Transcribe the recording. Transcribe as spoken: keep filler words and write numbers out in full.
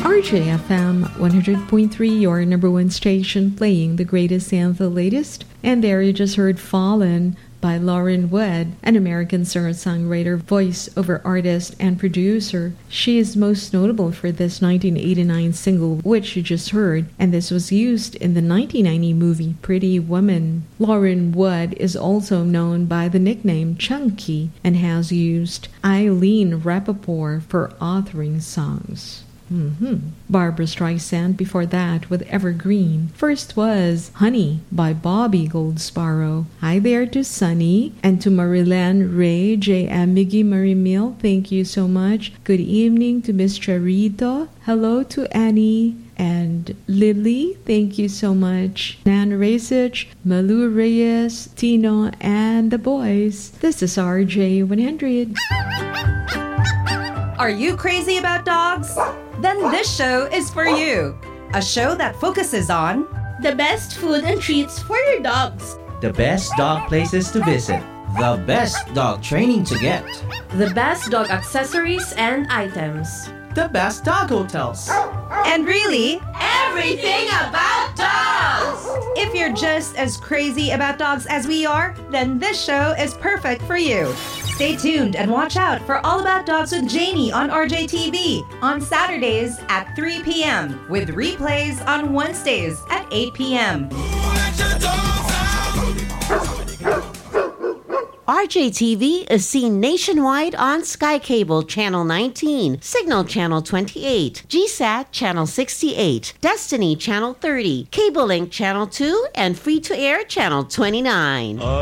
R J F M one hundred point three, your number one station, playing the greatest and the latest. And there you just heard Fallen by Lauren Wood, an American singer-songwriter, voice-over artist, and producer. She is most notable for this nineteen eighty-nine single, which you just heard, and this was used in the nineteen ninety movie Pretty Woman. Lauren Wood is also known by the nickname Chunky and has used Eileen Rappaport for authoring songs. Mm-hmm. Barbra Streisand before that with Evergreen. First was Honey by Bobby Goldsparrow. Hi there to Sunny and to Marilyn Ray, J M Miggy Marie Mill. Thank you so much. Good evening to Miss Charito. Hello to Annie and Lily. Thank you so much. Nan Rasich, Malu Reyes, Tino, and the boys. This is R J one hundred. Are you crazy about dogs? Then this show is for you. A show that focuses on the best food and treats for your dogs, the best dog places to visit, the best dog training to get, the best dog accessories and items, the best dog hotels, and really, everything about dogs! If you're just as crazy about dogs as we are, then this show is perfect for you. Stay tuned and watch out for All About Dogs with Janie on R J T V on Saturdays at three p.m. with replays on Wednesdays at eight p.m. R J T V is seen nationwide on Sky Cable Channel nineteen, Signal Channel twenty-eight, G SAT Channel sixty-eight, Destiny Channel thirty, Cable Link Channel two, and Free to Air Channel twenty-nine.